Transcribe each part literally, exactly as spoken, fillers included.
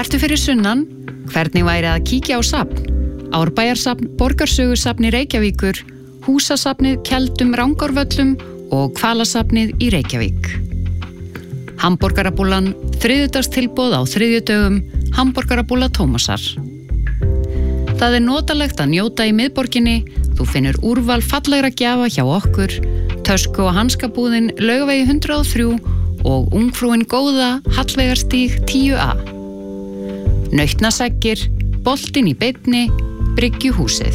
Ertu fyrir sunnan? Hvernig væri að kíkja á safn? Árbæjarsafn, Borgarsögusafni Reykjavíkur, Húsasafnið Keldum Rangárvöllum og Hvalasafnið í Reykjavík. Hamborgarabúlan, þriðjudagstilboð á þriðjudögum, Hamborgarabúla Tómasar. Það er notalegt að njóta í miðborginni, þú finnur úrval fallegra gjafa hjá okkur, tösku- og hanskabúðin Laugavegi hundrað og þrjú og ungfrúin góða Hallveigarstíg tíu A. Nautnaseggir, boltinn í beinni, Bryggjuhúsið.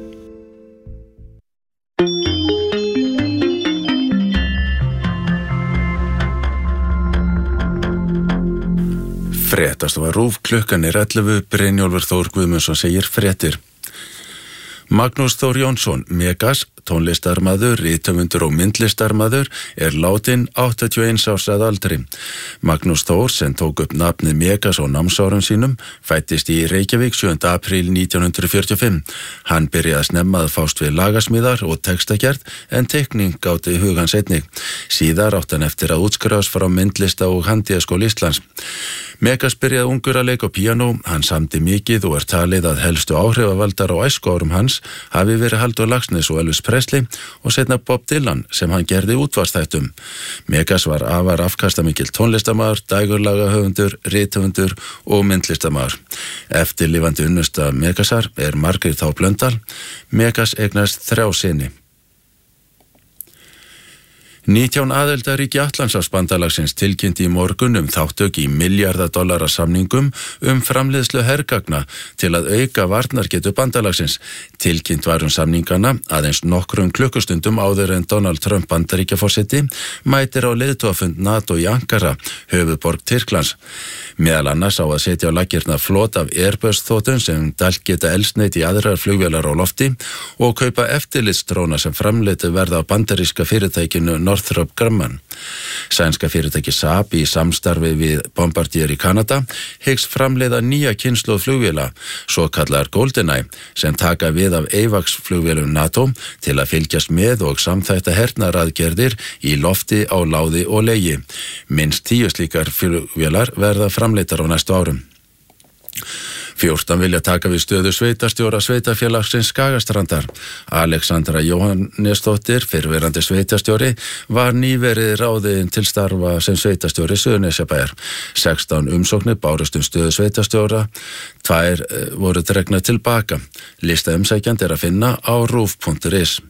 Fréttastofa RÚV, klukkan er ellefu, Brynjólfur Þór Guðmundsson segir fréttir. Magnús Þór Jónsson, Megas, tónlistarmaður, rithöfundur og myndlistarmaður, er látinn áttatíu og eins árs að aldri. Magnús Þór, sem tók upp nafnið Megas á námsárum sínum, fæddist í Reykjavík sjöunda apríl nítján hundruð fjörutíu og fimm. Hann byrjaði snemma að fást við lagasmíðar og textagerð, en teikning gáti hugans einnig. Síðar átti hann eftir að útskrifast frá myndlista- og handíðaskóla Íslands. Megas byrjaði ungur að leika á píanó, hann samdi mikið og er talið að helstu áhrifavaldar á æskuárum hans hafi verið Halldór Laxness og Elvis Presley og seinna Bob Dylan sem hann gerði útvarpsþættum. Megas var afar afkastamikill tónlistarmaður, dægurlagahöfundur, rithöfundur og myndlistarmaður. Eftirlifandi unnusta Megasar er Margrét H. Blöndal. Megas eignast þrjá syni. nítján aðildarríki Atlantshafsbandalagsins tilkynnti í morgun um þáttök í milljarða dollara samningum um framleiðslu hergagna til að auka varnargetu bandalagsins. Tilkynnt var um samningana aðeins nokkrum klukkustundum áður en Donald Trump Bandaríkjaforseti mætir á leiðtogafund NATO í Ankara, höfuðborg Tyrklands. Meðal annars á að setja á laggirna flot af Airbus-þotum sem dælt geta eldsneyti í aðrar flugvélar á lofti og kaupa eftirlitsdróna sem framleiddir verða á bandaríska fyrirtækinu Northrop Grumman. Sænska fyrirtæki Saab í samstarfi við Bombardier í Kanada hyggst framleiða nýja kynslóð flugvéla, svo kallar GoldenEye, sem taka við af AVAX flugvélum NATO til að fylgjast með og samþætta hernaðaraðgerðir í lofti, á láði og legi. Minnst tíu slíkar flugvélar verða framleiddar á næstu árum. fjórtán vilja taka við stöðu sveitarstjóra sveitarfélagsins Skagastrandar. Alexandra Jóhannesdóttir, fyrrverandi sveitarstjóri, var nýverið ráðin til starfa sem sveitarstjóri Suðurnesjabæjar. sextán umsóknir bárust um stöðu sveitarstjóra, tvær voru dregnar tilbaka. Lista umsækjandi er að finna á rúv punktur is.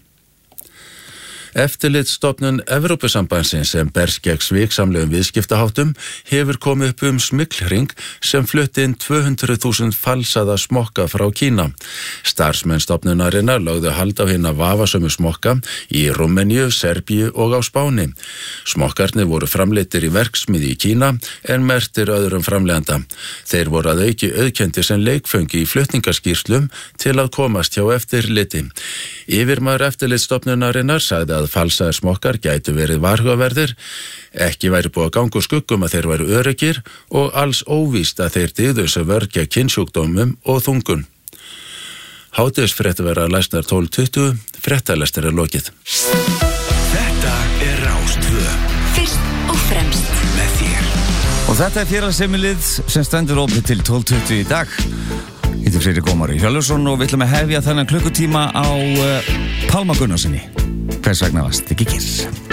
Eftirlitsstofnun Evrópusambandsins sem berst gegn sviksamlegum viðskiptaháttum hefur komið upp um smyglhring sem flutti inn tvö hundruð þúsund falsaða smokka frá Kína. Starfsmenn stofnunarinnar lögðu hald á hina vafasömu smokka í Rúmeníu, Serbíu og á Spáni. Smokkarnir voru framleiddir í verksmiðju í Kína en merktir öðrum framleiðanda. Þeir voru að auki auðkendir sem leikföngi í flutningaskýrslum til að komast hjá eftirliti. Yfirmaður eftirlitsstofnunarinnar sagði að falsaðir smokkar gætu verið varhugaverðir, ekki væri búið að ganga úr skuggum að þeir væru öruggir og alls óvíst að þeir dyðu sem vörgja kynnsjúkdómum og þungun. Hádegisfréttir verða læsnar tólf tuttugu, fréttalestir er lokið. Þetta er Rás tvö. Fyrst og fremst með þér. Og þetta er félagsheimilið sem stendur opið til tólf tuttugu í dag. Þetta er Friðrik Ómar Hjörleifsson og við ætlum að hefja þennan klukkutíma á uh, Pálma Gunnarssoni. Hvers vegna varst ekki kyrr?